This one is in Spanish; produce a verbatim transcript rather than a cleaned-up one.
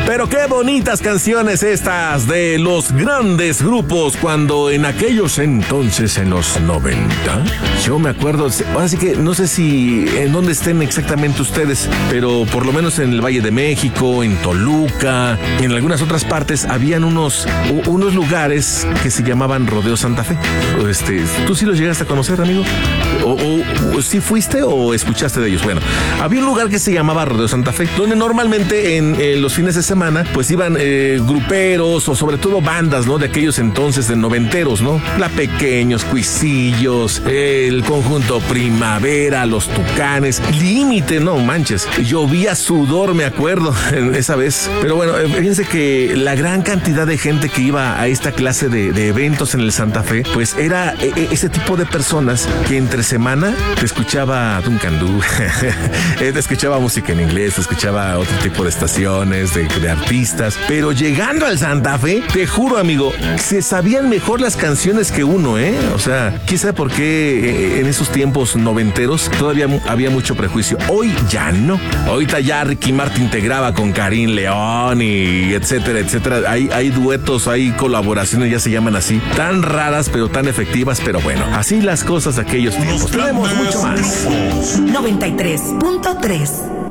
Pero qué bonitas canciones estas de los grandes grupos cuando en aquellos entonces, en los noventa, yo me acuerdo, así que no sé si en dónde estén exactamente ustedes, pero por lo menos en el Valle de México, en Toluca, y en algunas otras partes, habían unos, unos lugares que se llamaban Rodeo Santa Fe. Este, ¿tú sí los llegaste a conocer, amigo? ¿O, o, o sí fuiste o escuchaste de ellos? Bueno, había un lugar que se llamaba Rodeo Santa Fe, donde normalmente en, en los fines de semana, pues iban eh, gruperos o sobre todo bandas, ¿no? De aquellos entonces de noventeros, ¿no? La Pequeños, Cuisillos, el Conjunto Primavera, Los Tucanes, Límite, no manches. Llovía sudor, me acuerdo, esa vez. Pero bueno, fíjense que la gran cantidad de gente que iba a esta clase de, de eventos en el Santa Fe, pues era ese tipo de personas que entre semana te escuchaba Duncan Du, te escuchaba música en inglés, te escuchaba otro tipo de estaciones, de, de artistas, pero llegando al Santa Fe, te juro, amigo, se sabían mejor las canciones que uno, ¿eh? O sea, quién sabe por qué en esos tiempos noventeros todavía había mucho prejuicio. Hoy ya no. Ahorita ya Ricky Martin te graba con Karim León y etcétera, etcétera. Hay, hay duetos, hay colaboraciones, ya se llaman así, tan raras pero tan efectivas, pero bueno, así las cosas de aquellos tiempos. Tenemos mucho más. noventa y tres punto tres